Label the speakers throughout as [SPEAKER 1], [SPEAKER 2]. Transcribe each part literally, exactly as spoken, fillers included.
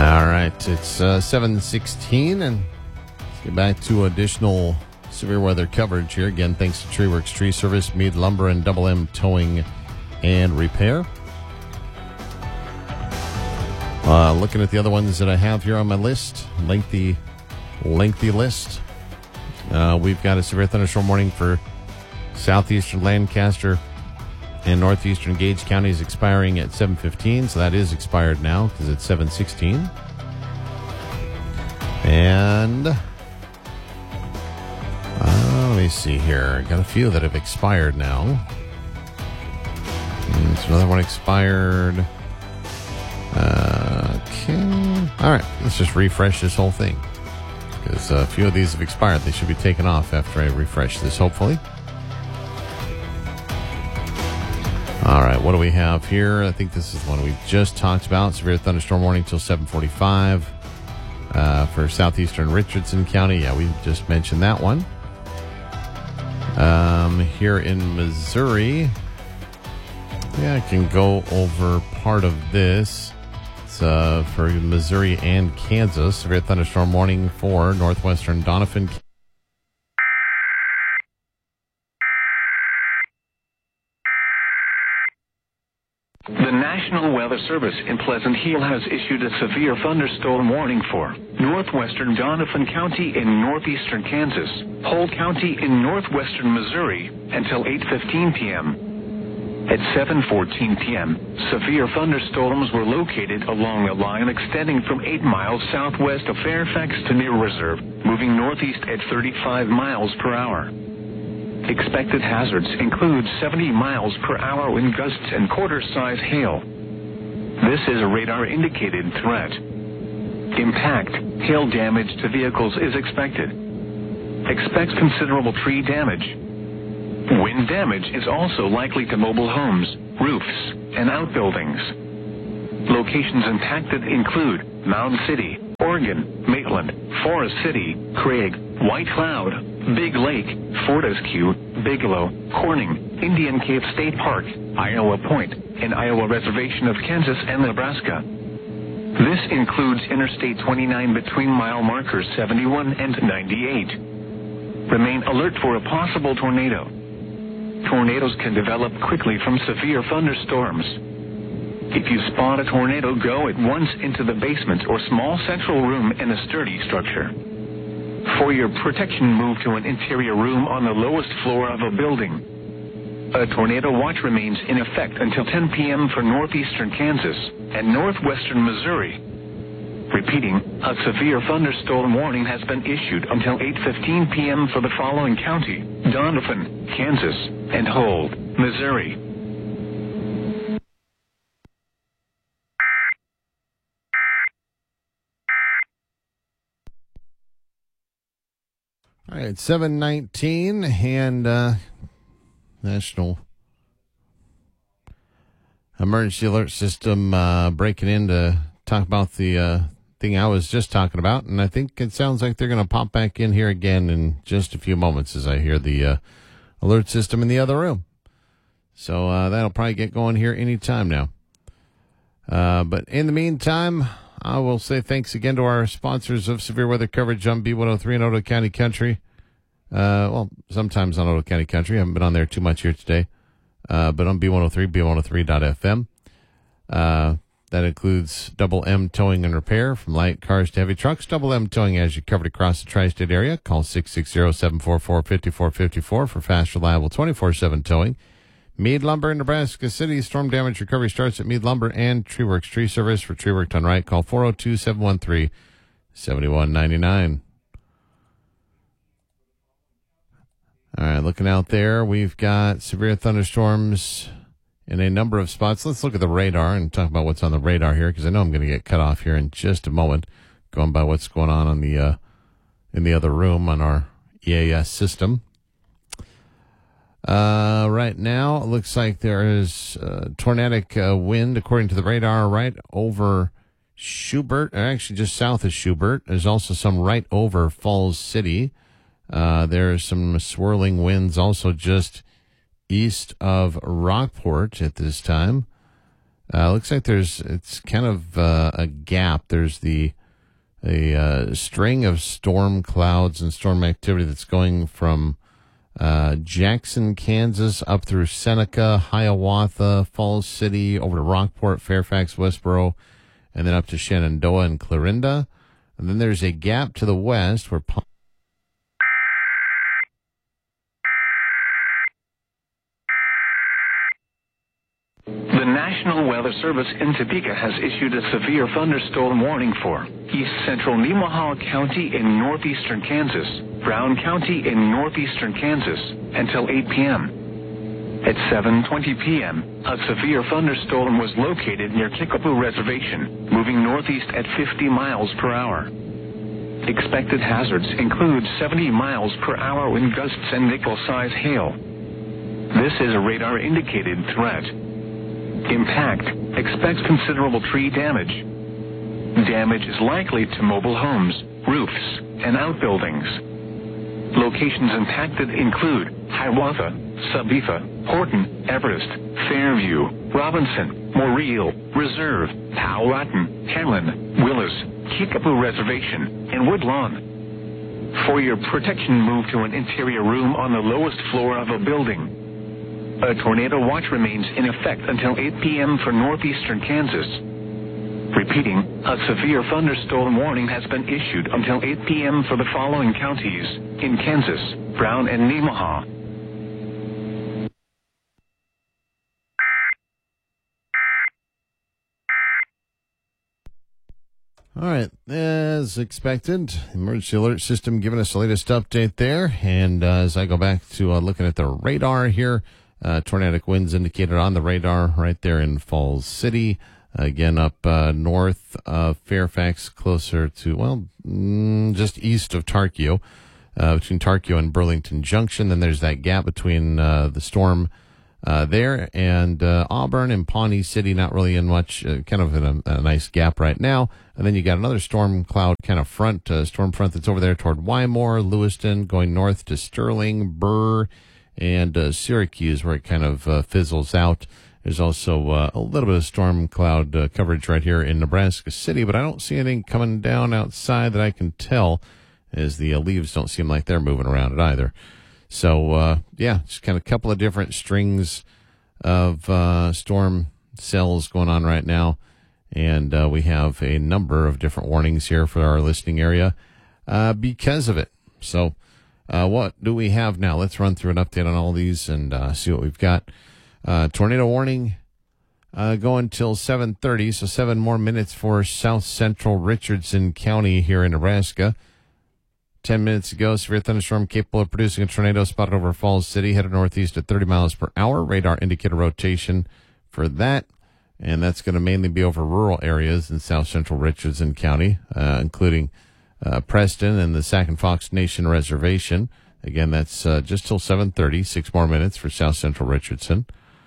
[SPEAKER 1] All right, it's uh, seven sixteen, and let's get back to additional severe weather coverage here. Again, thanks to TreeWorks Tree Service, Mead Lumber, and Double M Towing and Repair. Uh, looking at the other ones that I have here on my list, lengthy, lengthy list. Uh, we've got a severe thunderstorm warning for southeastern Lancaster and northeastern Gage counties expiring at seven fifteen, so that is expired now because it's seven sixteen. And uh, let me see here. Got a few that have expired now. And so another one expired. Uh, okay. All right, let's just refresh this whole thing because a few of these have expired. They should be taken off after I refresh this, hopefully. All right, what do we have here? I think this is one we just talked about. Severe thunderstorm warning till seven forty-five uh, for southeastern Richardson County. Yeah, we just mentioned that one. Um, here in Missouri, yeah, I can go over part of this. It's uh, for Missouri and Kansas. Severe thunderstorm warning for northwestern Doniphan.
[SPEAKER 2] The National Weather Service in Pleasant Hill has issued a severe thunderstorm warning for northwestern Doniphan County in northeastern Kansas, Hull County in northwestern Missouri until eight fifteen p.m. At seven fourteen p.m., severe thunderstorms were located along a line extending from eight miles southwest of Fairfax to near Reserve, moving northeast at thirty-five miles per hour. Expected hazards include seventy miles per hour wind gusts and quarter-size hail. This is a radar-indicated threat. Impact, hail damage to vehicles is expected. Expect considerable tree damage. Wind damage is also likely to mobile homes, roofs, and outbuildings. Locations impacted include Mound City, Oregon, Maitland, Forest City, Craig, White Cloud, Big Lake, Fortescue, Bigelow, Corning, Indian Cave State Park, Iowa Point, and Iowa Reservation of Kansas and Nebraska. This includes Interstate twenty-nine between mile markers seventy-one and ninety-eight. Remain alert for a possible tornado. Tornadoes can develop quickly from severe thunderstorms. If you spot a tornado, go at once into the basement or small central room in a sturdy structure. For your protection, move to an interior room on the lowest floor of a building. A tornado watch remains in effect until ten p.m. for northeastern Kansas and northwestern Missouri. Repeating, a severe thunderstorm warning has been issued until eight fifteen p.m. for the following county: Doniphan, Kansas, and Hull, Missouri.
[SPEAKER 1] All right, seven nineteen, and uh, National Emergency Alert System uh, breaking in to talk about the uh, thing I was just talking about, and I think it sounds like they're going to pop back in here again in just a few moments as I hear the uh, alert system in the other room. So uh, that'll probably get going here any time now. Uh, but in the meantime, I will say thanks again to our sponsors of severe weather coverage on B one oh three and Otoe County Country. Uh, well, sometimes on Otoe County Country. I haven't been on there too much here today. Uh, but on B one oh three, B one oh three dot f m. Uh, that includes Double M Towing and Repair, from light cars to heavy trucks. Double M Towing has you covered across the tri-state area. Call six six zero, seven four four, five four five four for fast, reliable twenty-four seven towing. Mead Lumber in Nebraska City. Storm damage recovery starts at Mead Lumber and TreeWorks Tree Service. For tree work done right, call four oh two, seven one three, seven one nine nine. All right, looking out there, we've got severe thunderstorms in a number of spots. Let's look at the radar and talk about what's on the radar here, because I know I'm going to get cut off here in just a moment, going by what's going on on the uh, in the other room on our E A S system. Uh, right now, it looks like there is uh, tornadic uh, wind, according to the radar, right over Schubert, or actually just south of Schubert. There's also some right over Falls City. Uh, there's some swirling winds also just east of Rockport at this time. Uh, looks like there's it's kind of uh, a gap. There's the a uh, string of storm clouds and storm activity that's going from uh, Jackson, Kansas, up through Seneca, Hiawatha, Falls City, over to Rockport, Fairfax, Westboro, and then up to Shenandoah and Clarinda. And then there's a gap to the west where Palm
[SPEAKER 2] The National Weather Service in Topeka has issued a severe thunderstorm warning for east central Nemaha County in northeastern Kansas, Brown County in northeastern Kansas, until eight p.m. At seven twenty p.m., a severe thunderstorm was located near Kickapoo Reservation, moving northeast at fifty miles per hour. Expected hazards include seventy miles per hour wind gusts and nickel-size hail. This is a radar-indicated threat. Impact. Expect considerable tree damage. Damage is likely to mobile homes, roofs, and outbuildings. Locations impacted include Hiawatha, Sabetha, Horton, Everest, Fairview, Robinson, Moriel, Reserve, Powhatan, Hamlin, Willis, Kickapoo Reservation, and Woodlawn. For your protection, move to an interior room on the lowest floor of a building. A tornado watch remains in effect until eight p.m. for northeastern Kansas. Repeating, a severe thunderstorm warning has been issued until eight p.m. for the following counties in Kansas, Brown, and Nemaha.
[SPEAKER 1] All right, as expected, emergency alert system giving us the latest update there. And uh, as I go back to uh, looking at the radar here, uh, tornadic winds indicated on the radar right there in Falls City. Again, up uh, north of Fairfax, closer to, well, mm, just east of Tarkio, uh, between Tarkio and Burlington Junction. Then there's that gap between uh, the storm Uh, there and uh, Auburn and Pawnee City, not really in much, uh, kind of in a, a nice gap right now. And then you got another storm cloud kind of front, uh, storm front that's over there toward Wymore, Lewiston, going north to Sterling, Burr, and uh, Syracuse, where it kind of uh, fizzles out. There's also uh, a little bit of storm cloud uh, coverage right here in Nebraska City, but I don't see anything coming down outside that I can tell, as the uh, leaves don't seem like they're moving around it either. So, uh, yeah, just kind of a couple of different strings of uh, storm cells going on right now. And uh, we have a number of different warnings here for our listening area uh, because of it. So uh, what do we have now? Let's run through an update on all these and uh, see what we've got. Uh, tornado warning uh, going till seven thirty, so seven more minutes for south central Richardson County here in Nebraska. Ten minutes ago, severe thunderstorm capable of producing a tornado spotted over Falls City, headed northeast at thirty miles per hour. Radar indicator rotation for that. And that's going to mainly be over rural areas in south central Richardson County, uh, including uh, Preston and the Sac and Fox Nation Reservation. Again, that's uh, just till seven thirty, six more minutes for south central Richardson.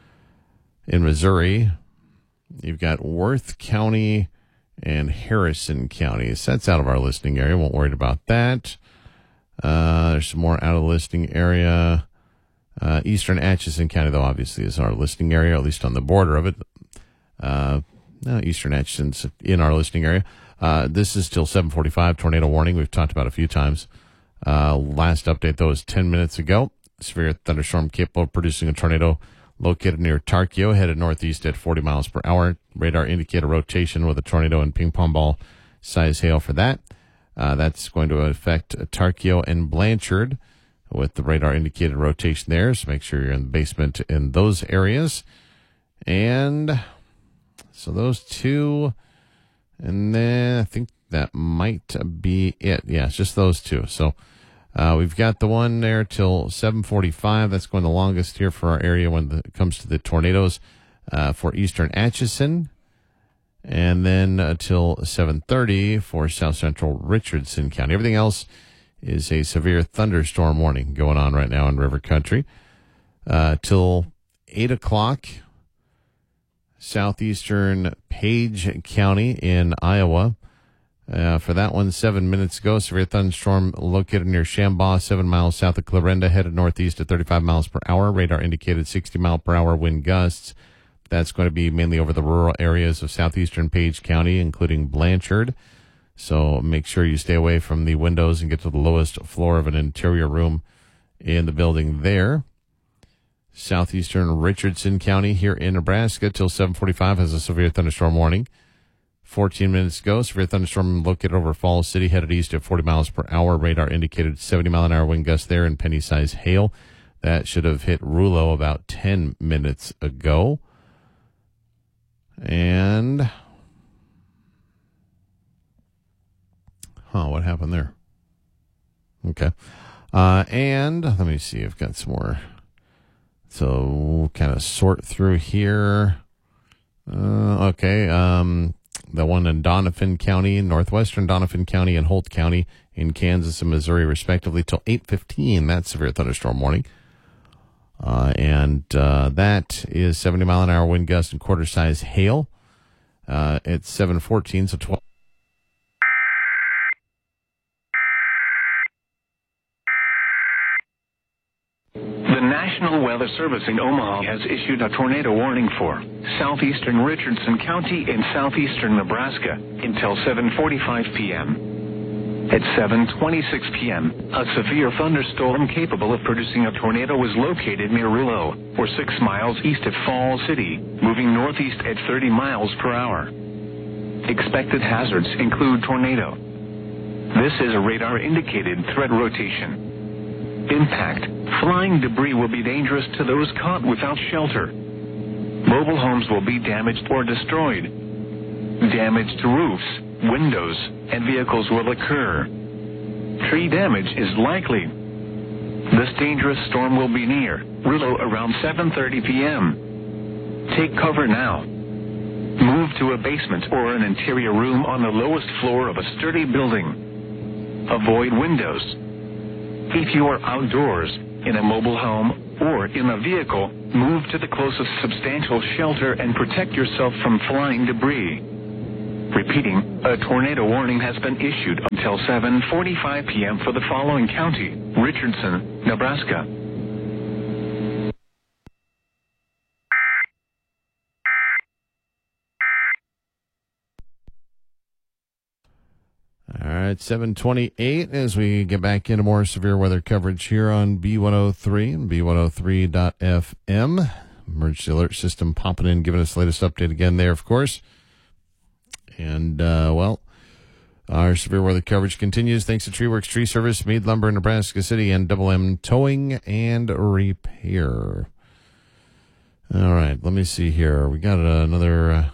[SPEAKER 1] In Missouri, you've got Worth County and Harrison County. So that's out of our listening area. Won't worry about that. Uh, there's some more out of the listening area. Uh, Eastern Atchison County, though, obviously is our listening area, at least on the border of it. Uh, no, Eastern Atchison's in our listening area. Uh, this is till seven forty-five, tornado warning. We've talked about a few times. Uh, last update, though, is ten minutes ago. Severe thunderstorm capable of producing a tornado located near Tarkio, headed northeast at forty miles per hour. Radar indicator rotation with a tornado and ping pong ball size hail for that. Uh, that's going to affect Tarkio and Blanchard with the radar indicated rotation there. So make sure you're in the basement in those areas. And so those two, and then I think that might be it. Yeah, it's just those two. So uh, we've got the one there till seven forty-five. That's going the longest here for our area when the, it comes to the tornadoes uh, for Eastern Atchison. And then until uh, seven thirty for south central Richardson County. Everything else is a severe thunderstorm warning going on right now in River Country. Uh, till eight o'clock, southeastern Page County in Iowa. Uh, for that one, seven minutes ago, severe thunderstorm located near Shambaugh, seven miles south of Clarinda, headed northeast at thirty-five miles per hour. Radar indicated sixty mile per hour wind gusts. That's going to be mainly over the rural areas of southeastern Page County, including Blanchard. So make sure you stay away from the windows and get to the lowest floor of an interior room in the building there. Southeastern Richardson County here in Nebraska till seven forty-five has a severe thunderstorm warning. fourteen minutes ago, severe thunderstorm located over Falls City, headed east at forty miles per hour. Radar indicated seventy mile an hour wind gust there and penny-sized hail. That should have hit Rulo about ten minutes ago. And, huh, what happened there? Okay. Uh, and let me see, I've got some more. So we'll kind of sort through here. Uh, okay. Um, the one in Doniphan County, northwestern Doniphan County, and Holt County in Kansas and Missouri, respectively, till eight fifteen. That's severe thunderstorm warning. Uh, and uh, that is seventy mile an hour wind gust and quarter size hail. Uh, it's seven fourteen, so twelve.
[SPEAKER 2] The National Weather Service in Omaha has issued a tornado warning for southeastern Richardson County in southeastern Nebraska until seven forty-five p.m. At seven twenty-six p.m., a severe thunderstorm capable of producing a tornado was located near Rulo, or six miles east of Falls City, moving northeast at thirty miles per hour. Expected hazards include tornado. This is a radar-indicated threat rotation. Impact. Flying debris will be dangerous to those caught without shelter. Mobile homes will be damaged or destroyed. Damage to roofs, windows, and vehicles will occur. Tree damage is likely. This dangerous storm will be near Rulo around seven thirty p.m. Take cover now. Move to a basement or an interior room on the lowest floor of a sturdy building. Avoid windows. If you are outdoors, in a mobile home, or in a vehicle, move to the closest substantial shelter and protect yourself from flying debris. Repeating, a tornado warning has been issued until seven forty-five p.m. for the following county: Richardson, Nebraska.
[SPEAKER 1] All right, seven twenty-eight as we get back into more severe weather coverage here on B one oh three and B one oh three dot F M. Emergency alert system popping in, giving us the latest update again there, of course. And, uh, well, our severe weather coverage continues thanks to TreeWorks Tree Service, Meade Lumber in Nebraska City, and Double M Towing and Repair. All right, let me see here. We got another uh,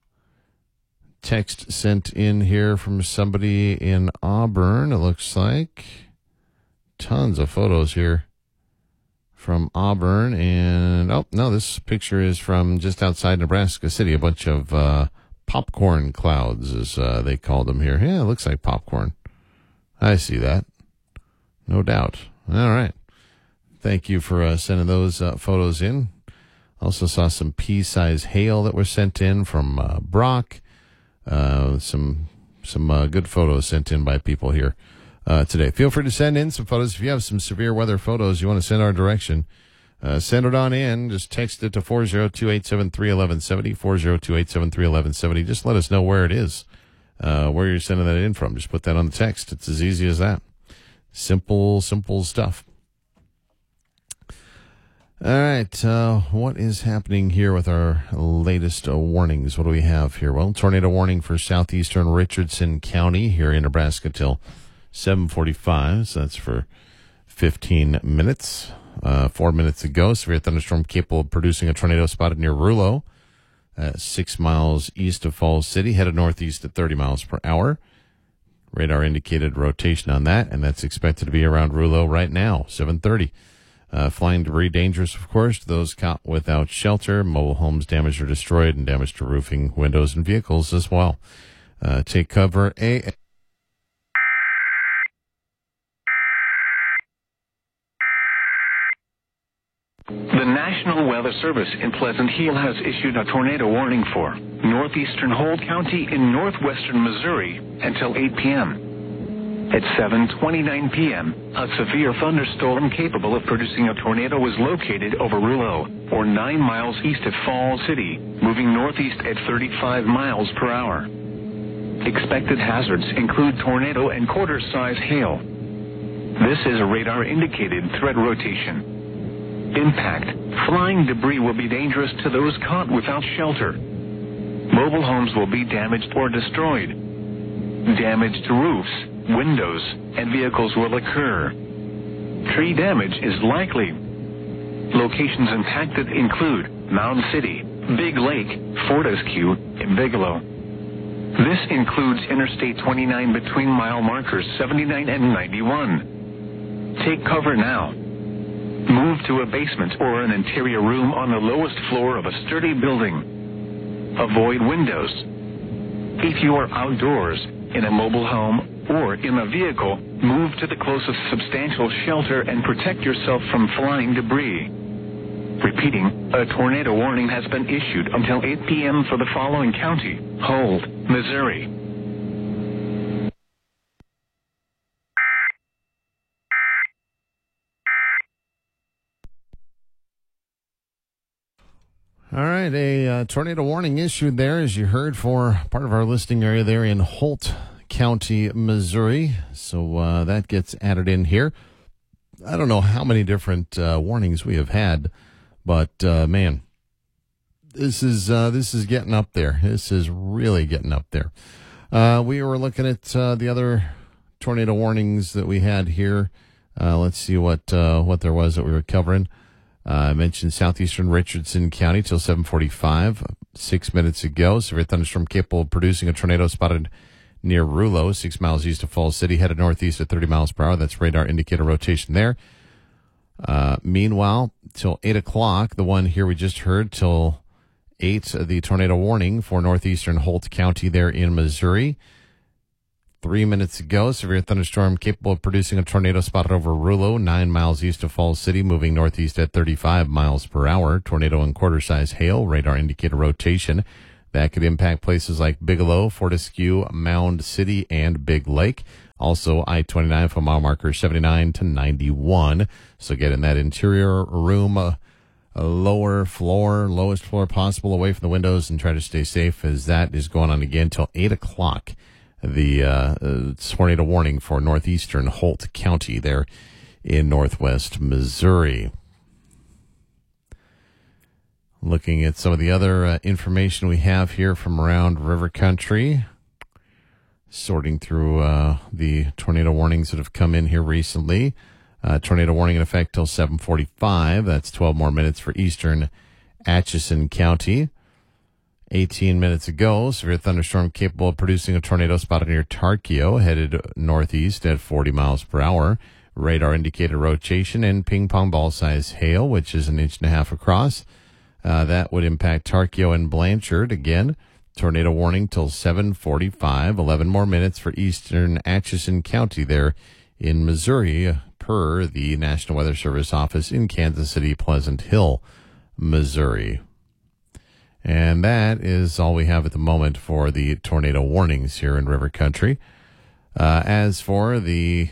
[SPEAKER 1] text sent in here from somebody in Auburn, it looks like. Tons of photos here from Auburn. And, oh, no, this picture is from just outside Nebraska City. A bunch of uh, popcorn clouds, as uh, they call them here. Yeah, it looks like popcorn. I see that. No doubt. All right. Thank you for uh, sending those uh, photos in. Also saw some pea-sized hail that were sent in from uh, Brock. Uh, some some uh, good photos sent in by people here uh, today. Feel free to send in some photos. If you have some severe weather photos you want to send our direction, uh, send it on in. Just text it to four oh two, eight seven three, one one seven oh, four oh two, eight seven three, one one seven oh. Just let us know where it is, uh, where you're sending that in from. Just put that on the text. It's as easy as that. Simple, simple stuff. All right, uh, what is happening here with our latest uh, warnings? What do we have here? Well, tornado warning for southeastern Richardson County here in Nebraska till seven forty-five, so that's for fifteen minutes. Uh, four minutes ago, severe thunderstorm capable of producing a tornado spotted near Rulo, uh, six miles east of Falls City, headed northeast at thirty miles per hour. Radar indicated rotation on that, and that's expected to be around Rulo right now, seven thirty. Uh, flying debris dangerous, of course, to those caught without shelter. Mobile homes damaged or destroyed, and damage to roofing, windows, and vehicles as well. Uh, take cover. A.
[SPEAKER 2] The National Weather Service in Pleasant Hill has issued a tornado warning for northeastern Holt County in northwestern Missouri until eight p.m. At seven twenty-nine p.m., a severe thunderstorm capable of producing a tornado was located over Rulo, or nine miles east of Falls City, moving northeast at thirty-five miles per hour. Expected hazards include tornado and quarter-size hail. This is a radar-indicated threat rotation. Impact. Flying debris will be dangerous to those caught without shelter. Mobile homes will be damaged or destroyed. Damage to roofs, windows, and vehicles will occur. Tree damage is likely. Locations impacted include Mound City, Big Lake, Fortescue, and Bigelow. This includes Interstate twenty-nine between mile markers seventy-nine and ninety-one. Take cover now. Move to a basement or an interior room on the lowest floor of a sturdy building. Avoid windows. If you are outdoors, in a mobile home, or in a vehicle, move to the closest substantial shelter and protect yourself from flying debris. Repeating, a tornado warning has been issued until eight p.m. for the following county: Holt, Missouri.
[SPEAKER 1] All right, a uh, tornado warning issued there, as you heard, for part of our listing area there in Holt County, Missouri. So uh, that gets added in here. I don't know how many different uh, warnings we have had, but uh, man, this is uh, this is getting up there. This is really getting up there. Uh, we were looking at uh, the other tornado warnings that we had here. Uh, let's see what uh, what there was that we were covering. Uh, I mentioned southeastern Richardson County till seven forty-five, six minutes ago. Severe thunderstorm capable of producing a tornado spotted near Rulo, six miles east of Falls City, headed northeast at thirty miles per hour. That's radar indicator rotation there. Uh, meanwhile, till eight o'clock, the one here we just heard, till eight, the tornado warning for northeastern Holt County there in Missouri. Three minutes ago, severe thunderstorm capable of producing a tornado spotted over Rulo, nine miles east of Falls City, moving northeast at thirty-five miles per hour. Tornado and quarter-size hail, radar indicator rotation. That could impact places like Bigelow, Fortescue, Mound City, and Big Lake. Also, I twenty-nine from mile marker seventy-nine to ninety-one. So get in that interior room, uh, a lower floor, lowest floor possible, away from the windows, and try to stay safe, as that is going on again till eight o'clock. The uh, uh, tornado warning for northeastern Holt County there in northwest Missouri. Looking at some of the other uh, information we have here from around river country, sorting through uh, the tornado warnings that have come in here recently. Uh, tornado warning in effect till seven forty-five. That's twelve more minutes for eastern Atchison County. eighteen minutes ago, severe thunderstorm capable of producing a tornado spotted near Tarkio, headed northeast at forty miles per hour. Radar indicated rotation and ping pong ball size hail, which is an inch and a half across. Uh, that would impact Tarkio and Blanchard. Again, tornado warning till seven forty-five. eleven more minutes for eastern Atchison County there in Missouri, per the National Weather Service office in Kansas City, Pleasant Hill, Missouri. And that is all we have at the moment for the tornado warnings here in river country. Uh, as for the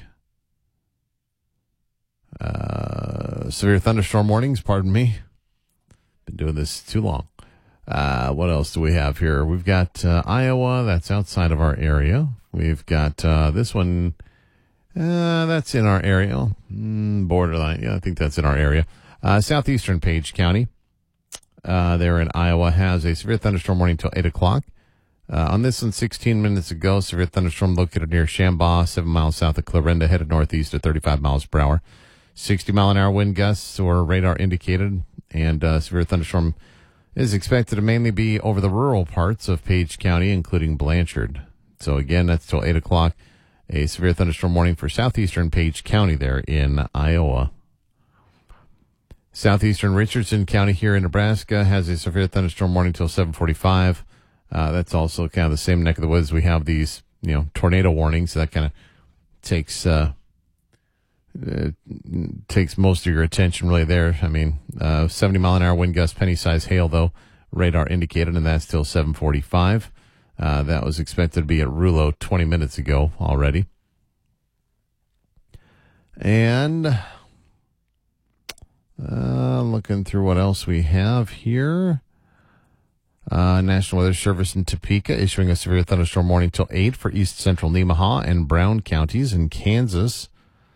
[SPEAKER 1] uh, severe thunderstorm warnings, pardon me, been doing this too long. Uh, what else do we have here? We've got uh, Iowa. That's outside of our area. We've got uh, this one. Uh, that's in our area. Mm, borderline. Yeah, I think that's in our area. Uh, southeastern Page County. Uh, there in Iowa has a severe thunderstorm warning till eight o'clock. Uh, on this one, sixteen minutes ago, severe thunderstorm located near Shambaugh, seven miles south of Clarinda, headed northeast at thirty-five miles per hour. sixty mile an hour wind gusts or radar indicated, and uh, severe thunderstorm is expected to mainly be over the rural parts of Page County, including Blanchard. So again, that's till eight o'clock. A severe thunderstorm warning for southeastern Page County there in Iowa. Southeastern Richardson County here in Nebraska has a severe thunderstorm warning till seven forty-five. Uh, that's also kind of the same neck of the woods. We have these, you know, tornado warnings. So that kind of takes uh, uh, takes most of your attention really there. I mean, uh, seventy mile an hour wind gust, penny size hail though, radar indicated, and that's till seven forty-five. Uh, that was expected to be at Rulo twenty minutes ago already. And uh, looking through what else we have here. Uh, National Weather Service in Topeka issuing a severe thunderstorm warning till eight for east central Nemaha and Brown counties in Kansas.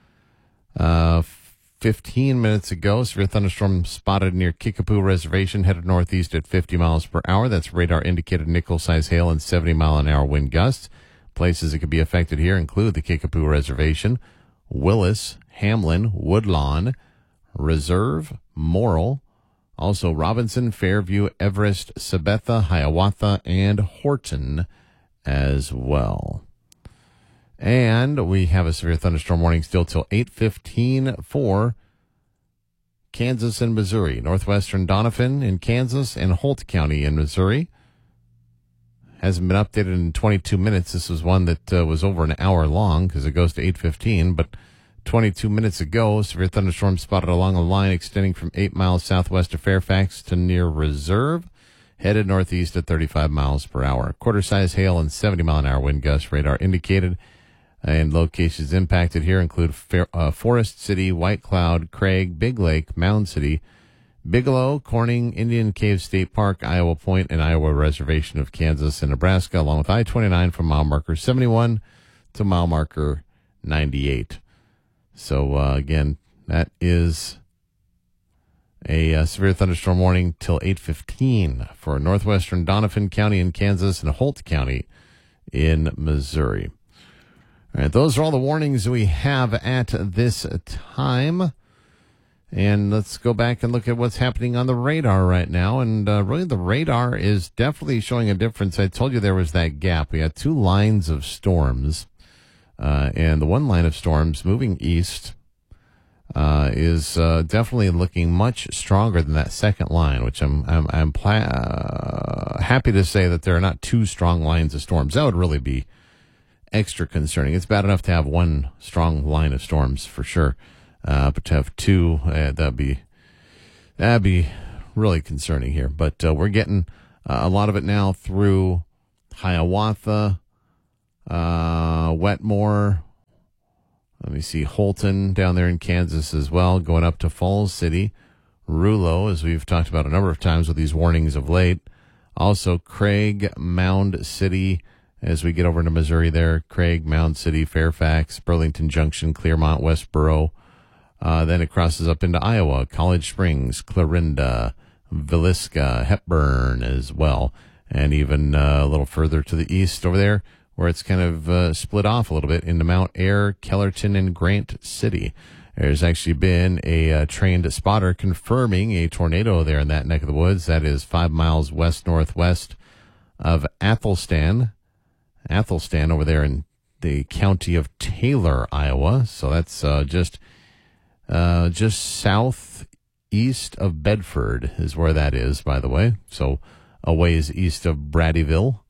[SPEAKER 1] Uh, fifteen minutes ago, severe thunderstorm spotted near Kickapoo Reservation, headed northeast at fifty miles per hour. That's radar indicated nickel-size hail and seventy mile an hour wind gusts. Places that could be affected here include the Kickapoo Reservation, Willis, Hamlin, Woodlawn, Reserve, Morrill, also Robinson, Fairview, Everest, Sabetha, Hiawatha, and Horton as well. And we have a severe thunderstorm warning still till eight fifteen for Kansas and Missouri. Northwestern Doniphan in Kansas and Holt County in Missouri. Hasn't been updated in twenty-two minutes. This was one that uh, was over an hour long because it goes to eight fifteen, but twenty-two minutes ago, severe thunderstorm spotted along a line extending from eight miles southwest of Fairfax to near Reserve, headed northeast at thirty-five miles per hour. Quarter-size hail and seventy mile an hour wind gusts radar indicated, and locations impacted here include Fair, uh, Forest City, White Cloud, Craig, Big Lake, Mound City, Bigelow, Corning, Indian Cave State Park, Iowa Point, and Iowa Reservation of Kansas and Nebraska, along with I twenty-nine from mile marker seventy-one to mile marker ninety-eight. So, uh, again, that is a uh, severe thunderstorm warning till eight fifteen for northwestern Doniphan County in Kansas and Holt County in Missouri. All right, those are all the warnings we have at this time. And let's go back and look at what's happening on the radar right now. And uh, really, the radar is definitely showing a difference. I told you there was that gap. We had two lines of storms. Uh, and the one line of storms moving east uh, is uh, definitely looking much stronger than that second line, which I'm I'm, I'm pla- uh, happy to say that there are not two strong lines of storms. That would really be extra concerning. It's bad enough to have one strong line of storms for sure, uh, but to have two, uh, that'd be that'd be really concerning here. But uh, we're getting uh, a lot of it now through Hiawatha. Uh, Wetmore, let me see, Holton down there in Kansas as well, going up to Falls City, Rulo, as we've talked about a number of times with these warnings of late. Also, Craig, Mound City, as we get over into Missouri there, Craig, Mound City, Fairfax, Burlington Junction, Clearmont, Westboro. Uh, then it crosses up into Iowa, College Springs, Clarinda, Villisca, Hepburn as well, and even uh, a little further to the east over there, where it's kind of uh, split off a little bit into Mount Ayr, Kellerton, and Grant City. There's actually been a uh, trained spotter confirming a tornado there in that neck of the woods. That is five miles west-northwest of Athelstan. Athelstan over there in the county of Taylor, Iowa. So that's uh, just uh, just southeast of Bedford is where that is, by the way. So a ways east of Bradyville.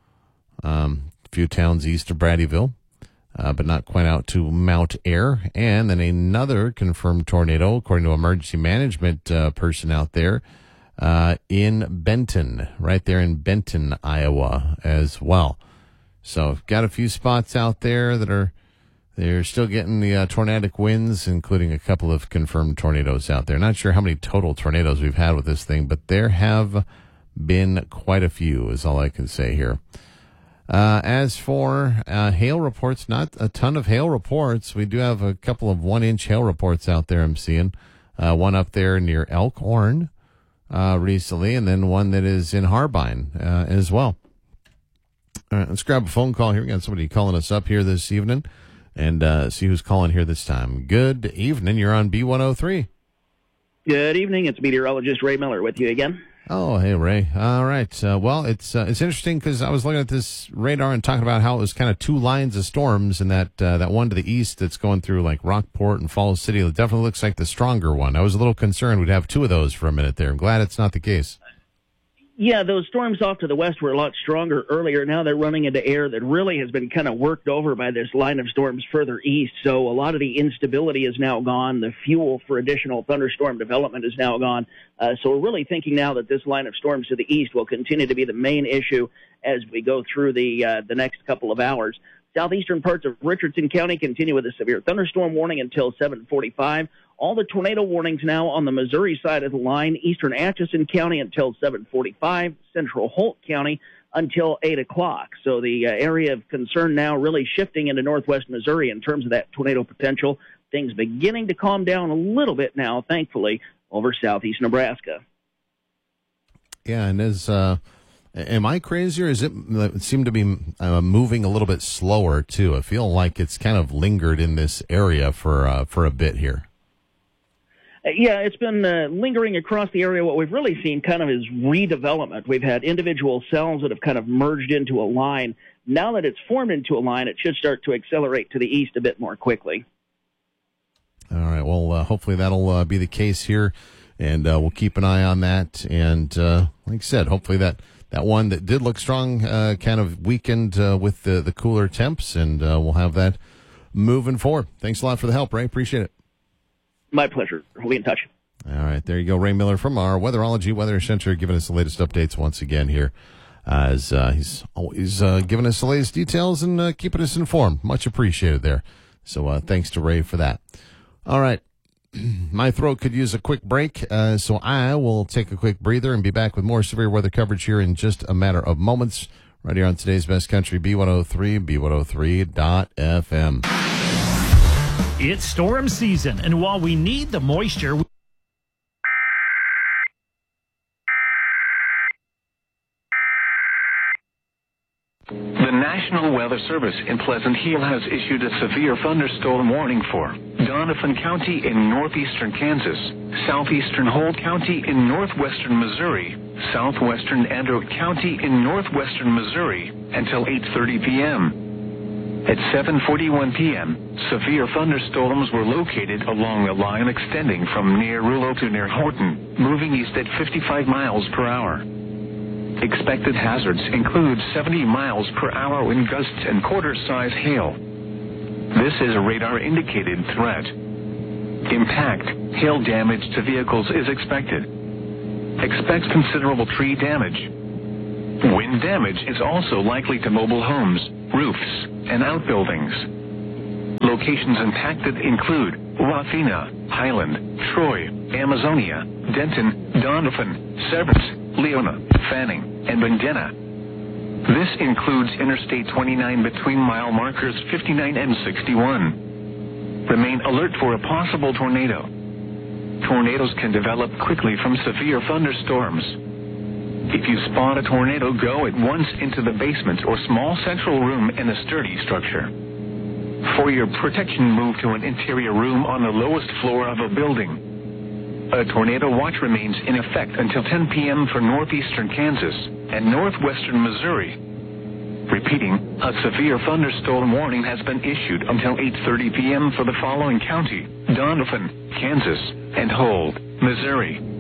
[SPEAKER 1] Um few towns east of Bradyville, uh, but not quite out to Mount Ayr. And then another confirmed tornado, according to emergency management uh, person out there, uh, in Benton, right there in Benton, Iowa as well. So got a few spots out there that are, they're still getting the uh, tornadic winds, including a couple of confirmed tornadoes out there. Not sure how many total tornadoes we've had with this thing, but there have been quite a few is all I can say here. Uh, as for uh, hail reports, not a ton of hail reports. We do have a couple of one-inch hail reports out there I'm seeing. Uh, one up there near Elkhorn uh, recently, and then one that is in Harbine uh, as well. All right, let's grab a phone call here. We got somebody calling us up here this evening and uh, see who's calling here this time. Good evening. You're on B one oh three.
[SPEAKER 3] Good evening. It's meteorologist Ray Miller with you again.
[SPEAKER 1] Oh, hey, Ray. All right. Uh, well, it's uh, it's interesting because I was looking at this radar and talking about how it was kind of two lines of storms, and that uh, that one to the east that's going through like Rockport and Falls City, it definitely looks like the stronger one. I was a little concerned we'd have two of those for a minute there. I'm glad it's not the case.
[SPEAKER 3] Yeah, those storms off to the west were a lot stronger earlier. Now they're running into air that really has been kind of worked over by this line of storms further east. So a lot of the instability is now gone. The fuel for additional thunderstorm development is now gone. Uh, so we're really thinking now that this line of storms to the east will continue to be the main issue as we go through the uh, the next couple of hours. Southeastern parts of Richardson County continue with a severe thunderstorm warning until seven forty-five. All the tornado warnings now on the Missouri side of the line. Eastern Atchison County until seven forty-five. Central Holt County until eight o'clock. So the uh, area of concern now really shifting into northwest Missouri in terms of that tornado potential. Things beginning to calm down a little bit now, thankfully, over southeast Nebraska.
[SPEAKER 1] Yeah, and as uh, am I crazy, or is it, it seemed to be uh, moving a little bit slower too? I feel like it's kind of lingered in this area for uh, for a bit here.
[SPEAKER 3] Uh, yeah, it's been uh, lingering across the area. What we've really seen kind of is redevelopment. We've had individual cells that have kind of merged into a line. Now that it's formed into a line, it should start to accelerate to the east a bit more quickly.
[SPEAKER 1] All right. Well, uh, hopefully that'll uh, be the case here, and uh, we'll keep an eye on that. And uh, like I said, hopefully that, that one that did look strong uh, kind of weakened uh, with the, the cooler temps, and uh, we'll have that moving forward. Thanks a lot for the help, Ray. Appreciate it.
[SPEAKER 3] My pleasure. We'll be in touch.
[SPEAKER 1] All right. There you go. Ray Miller from our Weatherology Weather Center giving us the latest updates once again here, as uh, he's always uh, giving us the latest details and uh, keeping us informed. Much appreciated there. So uh, thanks to Ray for that. All right. My throat could use a quick break, uh, so I will take a quick breather and be back with more severe weather coverage here in just a matter of moments, right here on today's Best Country, B one oh three, B one oh three dot F M.
[SPEAKER 4] It's storm season, and while we need the moisture... We-
[SPEAKER 2] The National Weather Service in Pleasant Hill has issued a severe thunderstorm warning for Doniphan County in northeastern Kansas, southeastern Holt County in northwestern Missouri, southwestern Andrew County in northwestern Missouri until eight thirty p.m. At seven forty-one p.m., severe thunderstorms were located along a line extending from near Rulo to near Horton, moving east at fifty-five miles per hour. Expected hazards include seventy miles per hour wind gusts and quarter-size hail. This is a radar-indicated threat. Impact, hail damage to vehicles is expected. Expect considerable tree damage. Wind damage is also likely to mobile homes, roofs, and outbuildings. Locations impacted include Wathena, Highland, Troy, Amazonia, Denton, Doniphan, Severance, Leona, Fanning, and Bandena. This includes Interstate twenty-nine between mile markers fifty-nine and sixty-one. Remain alert for a possible tornado. Tornadoes can develop quickly from severe thunderstorms. If you spot a tornado, go at once into the basement or small central room in a sturdy structure. For your protection, move to an interior room on the lowest floor of a building. A tornado watch remains in effect until ten p.m. for northeastern Kansas and northwestern Missouri. Repeating, a severe thunderstorm warning has been issued until eight thirty p.m. for the following county: Doniphan, Kansas, and Holt, Missouri.